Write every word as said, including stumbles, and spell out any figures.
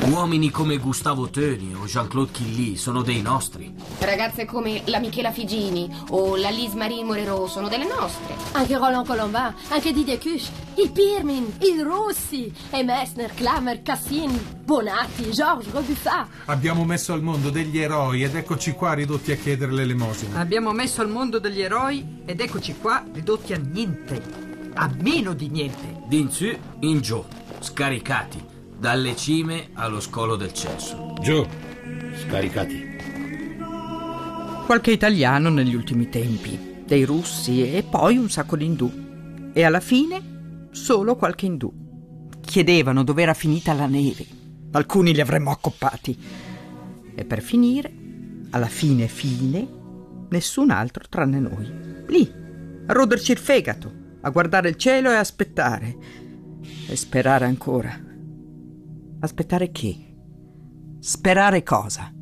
Uomini come Gustavo Teuny o Jean-Claude Killy sono dei nostri. Ragazze come la Michela Figini o la Lise Marie Morero sono delle nostre. Anche Roland Colombin, anche Didier Cuche, il Pirmin, il Rossi, e Messner, Klammer, Cassin, Bonatti, Georges Rebuffat. Abbiamo messo al mondo degli eroi ed eccoci qua ridotti a chiedere l'elemosina. Abbiamo messo al mondo degli eroi ed eccoci qua ridotti a niente, a meno di niente. D'in su in giù, scaricati, dalle cime allo scolo del cesso. Giù, scaricati. Qualche italiano negli ultimi tempi, dei russi e poi un sacco di indù. E alla fine solo qualche indù. Chiedevano dove era finita la neve. Alcuni li avremmo accoppati. E per finire, alla fine fine, nessun altro tranne noi. Lì, a roderci il fegato, a guardare il cielo e aspettare. E sperare ancora. Aspettare che? Sperare cosa?